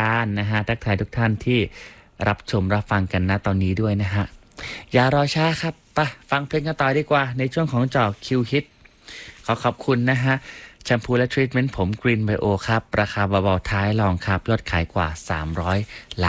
การนะฮะทักทายทุกท่านที่รับชมรับฟังกันนะตอนนี้ด้วยนะฮะอย่ารอช้าครับไปฟังเพลงกันต่อดีกว่าในช่วงของเจาะคิวฮิตขอบคุณนะฮะแชมพูและทรีทเมนต์ผมกรีนไบโอครับราคาเบาๆท้ายลองครับยอดขายกว่า300ล้าน